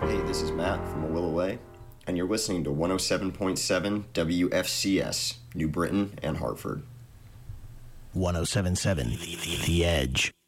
Hey, this is Matt from A Will Away, and you're listening to 107.7 WFCS, New Britain and Hartford. 107.7 The Edge.